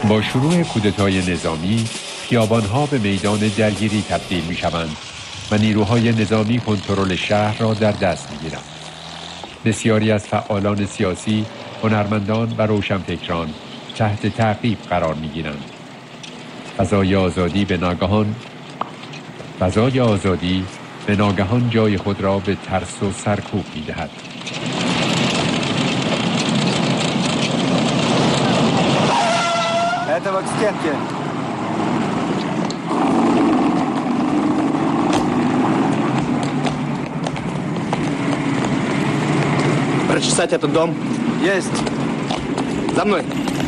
با شروع کودتای نظامی خیابان‌ها به میدان درگیری تبدیل می‌شوند و نیروهای نظامی کنترل شهر را در دست می‌گیرند. بسیاری از فعالان سیاسی، هنرمندان و روشنفکران تحت تعقیب قرار می‌گیرند. فضای آزادی به ناگهان جای خود را به ترس و سرکوب می‌دهد. Этого к стенке. Прочесать этот дом. Есть. За мной.